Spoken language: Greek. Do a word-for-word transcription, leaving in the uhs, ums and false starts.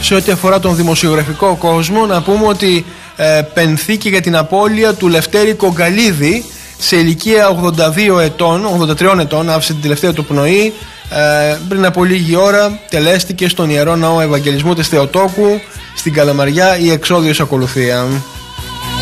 Σε ό,τι αφορά τον δημοσιογραφικό κόσμο, να πούμε ότι ε, πενθήκε για την απώλεια του Λευτέρη Κογκαλίδη σε ηλικία ογδόντα δύο ετών, ογδόντα τρία ετών, άφησε την τελευταία του πνοή. Ε, πριν από λίγη ώρα τελέστηκε στον Ιερό Ναό Ευαγγελισμού της Θεοτόκου στην Καλαμαριά. Η εξόδιος ακολουθία.